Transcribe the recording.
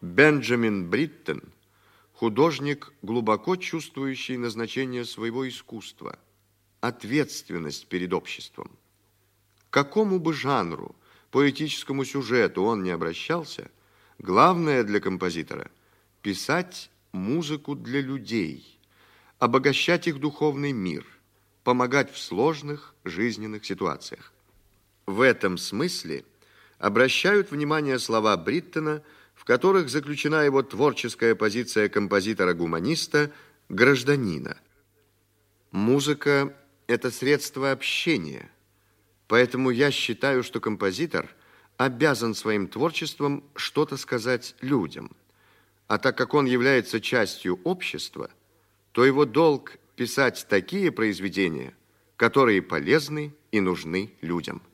Бенджамин Бриттон – художник, глубоко чувствующий назначение своего искусства, ответственность перед обществом. К какому бы жанру, поэтическому сюжету он ни обращался, главное для композитора – писать музыку для людей, обогащать их духовный мир, помогать в сложных жизненных ситуациях. В этом смысле обращают внимание слова Бриттона, в которых заключена его творческая позиция композитора-гуманиста, гражданина. Музыка – это средство общения, поэтому я считаю, что композитор обязан своим творчеством что-то сказать людям. А так как он является частью общества, то его долг – писать такие произведения, которые полезны и нужны людям.